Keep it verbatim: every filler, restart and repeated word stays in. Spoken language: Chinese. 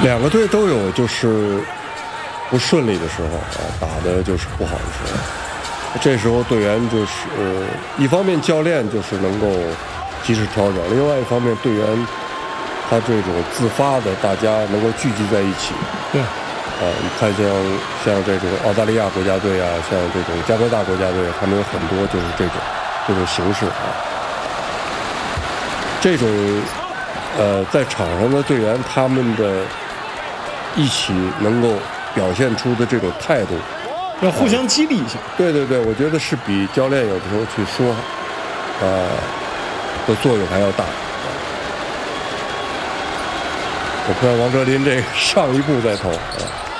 两个队都有就是不顺利的时候啊，打的就是不好的时候。这时候队员就是、呃、一方面教练就是能够及时调整，另外一方面队员他这种自发的，大家能够聚集在一起。 对。 啊，你看像像这种澳大利亚国家队啊，像这种加拿大国家队，他们有很多就是这种这种形式啊。这种呃，在场上的队员，他们的一起能够表现出的这种态度， 要互相激励一下。 啊、对对对，我觉得是比教练有的时候去说，呃，的作用还要大。我看王哲林这个上一步在投。啊